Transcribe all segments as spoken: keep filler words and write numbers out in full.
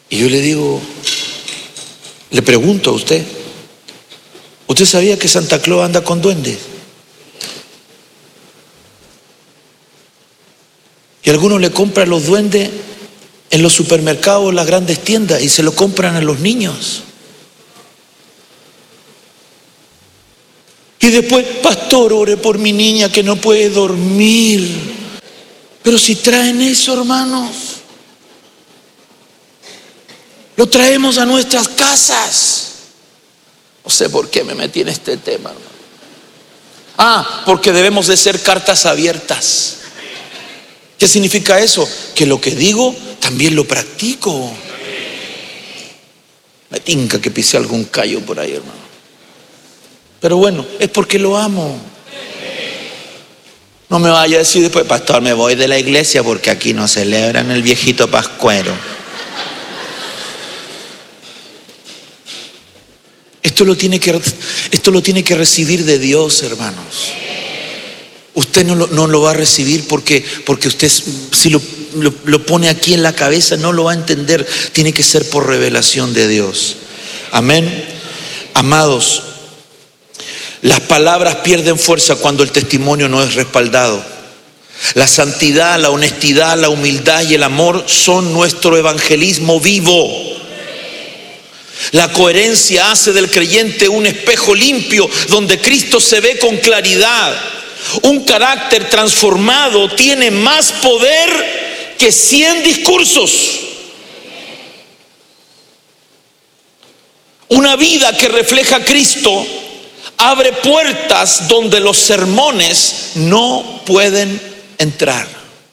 Y yo le digo, le pregunto a usted, ¿usted sabía que Santa Claus anda con duendes? Y algunos le compran los duendes en los supermercados, las grandes tiendas, y se lo compran a los niños. Y después, pastor, ore por mi niña que no puede dormir. Pero si traen eso, hermanos, lo traemos a nuestras casas. No sé por qué me metí en este tema, hermano. Ah, porque debemos de ser cartas abiertas. ¿Qué significa eso? Que lo que digo también lo practico. Me tinca que pise algún callo por ahí, hermano. Pero bueno, es porque lo amo. No me vaya a decir después, pastor, me voy de la iglesia porque aquí no celebran el viejito pascuero. Esto lo tiene que, esto lo tiene que recibir de Dios, hermanos. Usted no lo, no lo va a recibir porque, porque usted, si lo, lo, lo pone aquí en la cabeza, no lo va a entender. Tiene que ser por revelación de Dios. Amén. Amados, las palabras pierden fuerza cuando el testimonio no es respaldado. La santidad, la honestidad, la humildad y el amor son nuestro evangelismo vivo. La coherencia hace del creyente un espejo limpio donde Cristo se ve con claridad. Un carácter transformado tiene más poder que cien discursos. Una vida que refleja a Cristo abre puertas donde los sermones no pueden entrar.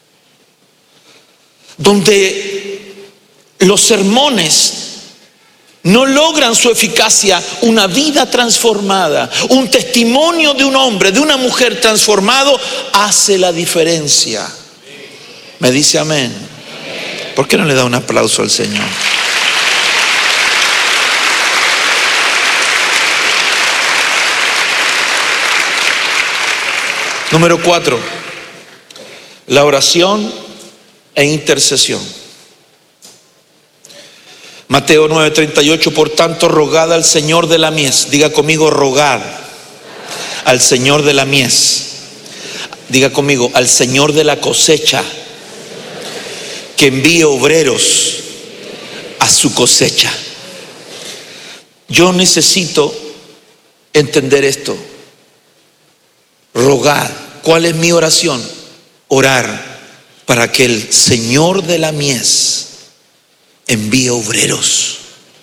Donde los sermones no logran su eficacia. Una vida transformada, un testimonio de un hombre, de una mujer transformado, hace la diferencia. ¿Me dice amén? ¿Por qué no le da un aplauso al Señor? Número cuatro, la oración e intercesión. Mateo nueve treinta y ocho, por tanto, rogad al Señor de la mies. Diga conmigo, rogad al Señor de la mies. Diga conmigo, al Señor de la cosecha, que envíe obreros a su cosecha. Yo necesito entender esto. Rogad. ¿Cuál es mi oración? Orar para que el Señor de la mies envíe obreros.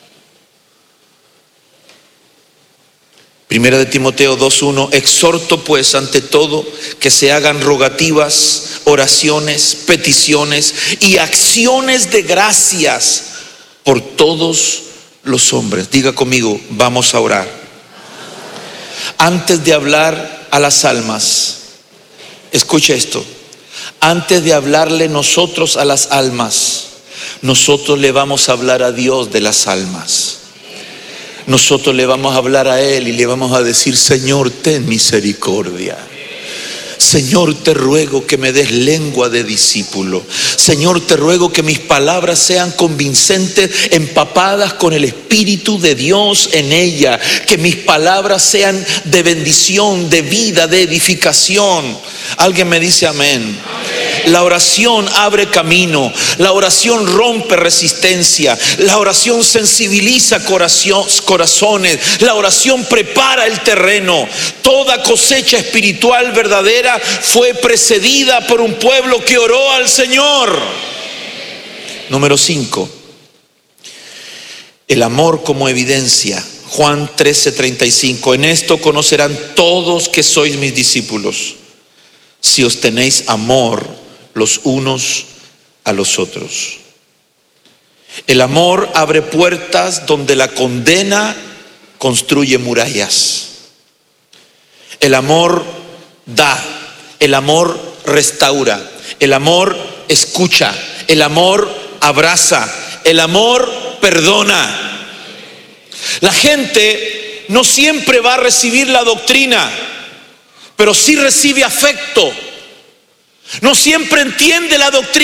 Primera de Timoteo dos uno, exhorto pues ante todo que se hagan rogativas, oraciones, peticiones y acciones de gracias por todos los hombres. Diga conmigo, vamos a orar. Antes de hablar a las almas, escuche esto, antes de hablarle nosotros a las almas, nosotros le vamos a hablar a Dios de las almas. Nosotros le vamos a hablar a Él y le vamos a decir, Señor, ten misericordia. Señor, te ruego que me des lengua de discípulo. Señor, te ruego que mis palabras sean convincentes, empapadas con el Espíritu de Dios en ella. Que mis palabras sean de bendición, de vida, de edificación. Alguien me dice amén. La oración abre camino, la oración rompe resistencia, la oración sensibiliza corazones, la oración prepara el terreno. Toda cosecha espiritual verdadera fue precedida por un pueblo que oró al Señor. Número cinco, el amor como evidencia. Juan trece treinta y cinco, en esto conocerán todos que sois mis discípulos, si os tenéis amor los unos a los otros. El amor abre puertas donde la condena construye murallas. El amor da, el amor restaura, el amor escucha, el amor abraza, el amor perdona. La gente no siempre va a recibir la doctrina, pero sí recibe afecto. No siempre entiende la doctrina.